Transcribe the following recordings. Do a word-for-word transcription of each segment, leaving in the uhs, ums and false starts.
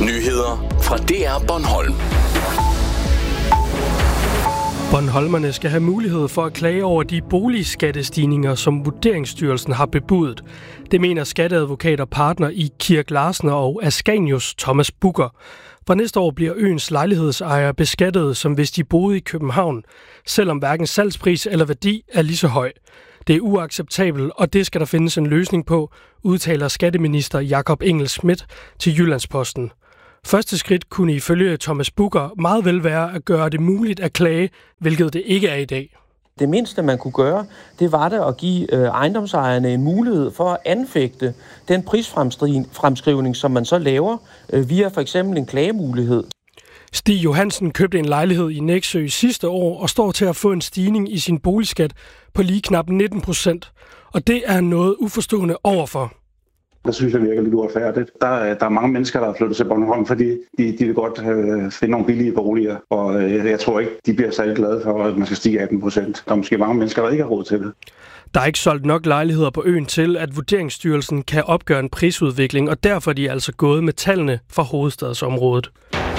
Nyheder fra D R Bornholm. Bornholmerne skal have mulighed for at klage over de boligskattestigninger, som Vurderingsstyrelsen har bebudet. Det mener skatteadvokat og partner i Kirk Larsen og Ascanius Thomas Bugger. Fra næste år bliver øens lejlighedsejere beskattet, som hvis de boede i København, selvom hverken salgspris eller værdi er lige så høj. Det er uacceptabelt, og det skal der findes en løsning på, udtaler skatteminister Jakob Engel-Schmidt til Jyllandsposten. Første skridt kunne ifølge Thomas Bugger meget vel være at gøre det muligt at klage, hvilket det ikke er i dag. Det mindste, man kunne gøre, det var det at give øh, ejendomsejerne en mulighed for at anfægte den prisfremskrivning, som man så laver øh, via for eksempel en klagemulighed. Stig Johansen købte en lejlighed i Nexø sidste år og står til at få en stigning i sin boligskat på lige knap nitten procent. Og det er noget uforstående overfor. Det synes jeg virker lidt uretfærdigt. Der, der er mange mennesker, der er flyttet til Bornholm, fordi de, de vil godt øh, finde nogle billige boliger. Og øh, jeg tror ikke, de bliver særlig glade for, at man skal stige atten procent. Der er måske mange mennesker, der ikke har råd til det. Der er ikke solgt nok lejligheder på øen til, at Vurderingsstyrelsen kan opgøre en prisudvikling, og derfor er de altså gået med tallene fra hovedstadsområdet.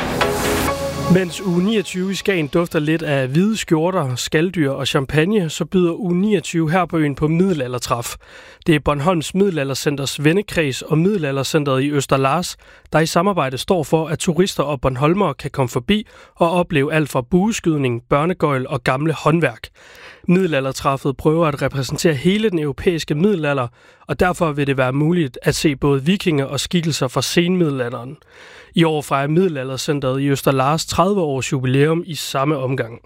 Mens uge niogtyve i Skagen dufter lidt af hvide skjorter, skaldyr og champagne, så byder uge niogtyve her på øen på middelaldertræf. Det er Bornholms Middelaldercenters vennekreds og Middelaldercenteret i Østerlars, der i samarbejde står for, at turister og bornholmere kan komme forbi og opleve alt fra bueskydning, børnegøjl og gamle håndværk. Middelaldertræffet prøver at repræsentere hele den europæiske middelalder, og derfor vil det være muligt at se både vikinger og skikkelser fra senmiddelalderen. I år fejrer Middelaldercenteret i Østerlars tredive års jubilæum i samme omgang.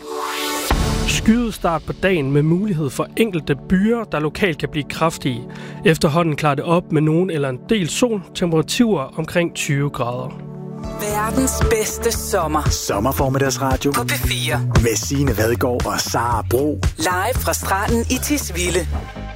Skyet start på dagen med mulighed for enkelte byer, der lokalt kan blive kraftige. Efterhånden klarer det op med nogen eller en del sol, temperaturer omkring tyve grader. Verdens bedste sommer. Sommerformiddagsradio på P fire. Med Signe Vadgaard og Sara Bro. Live fra stranden i Tisvilde.